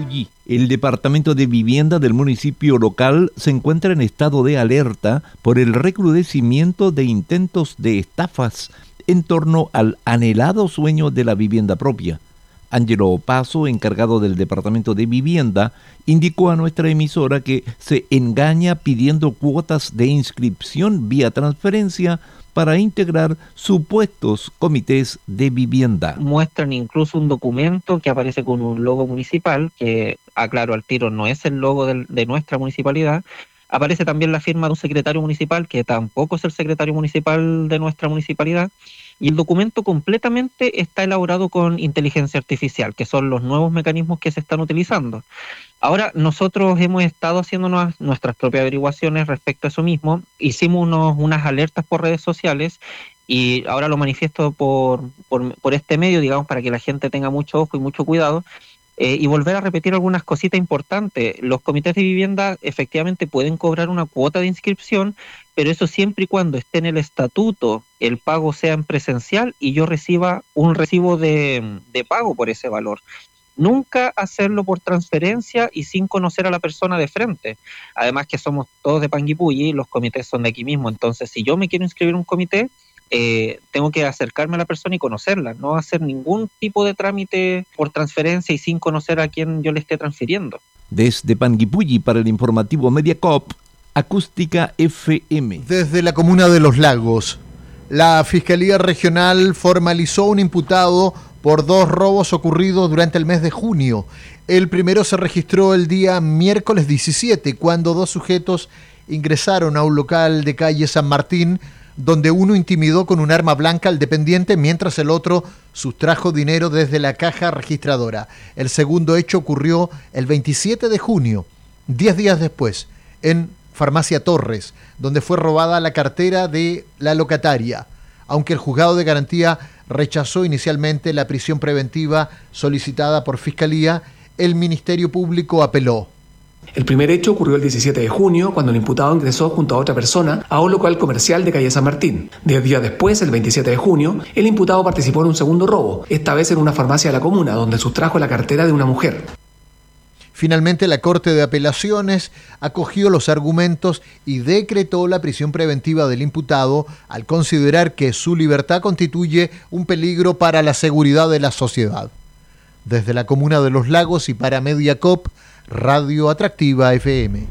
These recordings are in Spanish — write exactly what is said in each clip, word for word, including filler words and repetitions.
Panguipulli. El Departamento de Vivienda del municipio local se encuentra en estado de alerta por el recrudecimiento de intentos de estafas en torno al anhelado sueño de la vivienda propia. Ángelo Opaso, encargado del Departamento de Vivienda, indicó a nuestra emisora que se engaña pidiendo cuotas de inscripción vía transferencia para integrar supuestos comités de vivienda. Muestran incluso un documento que aparece con un logo municipal, que aclaro al tiro no es el logo del, de nuestra municipalidad. Aparece también la firma de un secretario municipal, que tampoco es el secretario municipal de nuestra municipalidad. Y el documento completamente está elaborado con inteligencia artificial, que son los nuevos mecanismos que se están utilizando. Ahora, nosotros hemos estado haciendo nuestras propias averiguaciones respecto a eso mismo. Hicimos unos, unas alertas por redes sociales y ahora lo manifiesto por, por, por este medio, digamos, para que la gente tenga mucho ojo y mucho cuidado. Eh, y volver a repetir algunas cositas importantes. Los comités de vivienda efectivamente pueden cobrar una cuota de inscripción, pero eso siempre y cuando esté en el estatuto, el pago sea en presencial y yo reciba un recibo de, de pago por ese valor. Nunca hacerlo por transferencia y sin conocer a la persona de frente. Además que somos todos de Panguipulli, los comités son de aquí mismo, entonces si yo me quiero inscribir en un comité, Eh, tengo que acercarme a la persona y conocerla, no hacer ningún tipo de trámite por transferencia y sin conocer a quien yo le esté transfiriendo. Desde Panguipulli para el informativo Mediacorp, Acústica F M. Desde la comuna de Los Lagos, la Fiscalía Regional formalizó un imputado por dos robos ocurridos durante el mes de junio. El primero se registró el día miércoles diecisiete, cuando dos sujetos ingresaron a un local de calle San Martín, donde uno intimidó con un arma blanca al dependiente, mientras el otro sustrajo dinero desde la caja registradora. El segundo hecho ocurrió el veintisiete de junio, diez días después, en Farmacia Torres, donde fue robada la cartera de la locataria. Aunque el juzgado de garantía rechazó inicialmente la prisión preventiva solicitada por Fiscalía, el Ministerio Público apeló. El primer hecho ocurrió el diecisiete de junio, cuando el imputado ingresó junto a otra persona a un local comercial de calle San Martín. Diez días después, el veintisiete de junio, el imputado participó en un segundo robo, esta vez en una farmacia de la comuna, donde sustrajo la cartera de una mujer. Finalmente, la Corte de Apelaciones acogió los argumentos y decretó la prisión preventiva del imputado al considerar que su libertad constituye un peligro para la seguridad de la sociedad. Desde la comuna de Los Lagos y para Mediacorp, Radio Atractiva F M.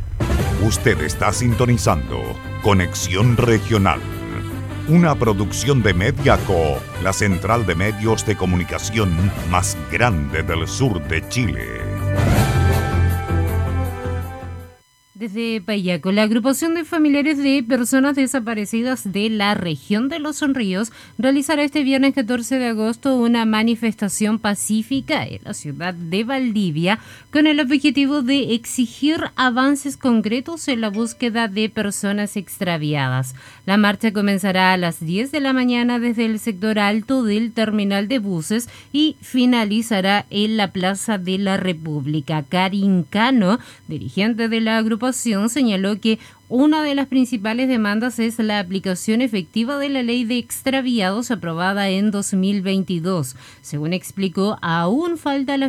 Usted está sintonizando Conexión Regional, una producción de Mediacorp, la central de medios de comunicación más grande del sur de Chile. Desde Payaco, la agrupación de familiares de personas desaparecidas de la región de Los Ríos realizará este viernes catorce de agosto una manifestación pacífica en la ciudad de Valdivia con el objetivo de exigir avances concretos en la búsqueda de personas extraviadas. La marcha comenzará a las diez de la mañana desde el sector alto del terminal de buses y finalizará en la Plaza de la República. Karin Cano, dirigente de la agrupación, señaló que una de las principales demandas es la aplicación efectiva de la ley de extraviados aprobada en dos mil veintidós. Según explicó, aún falta la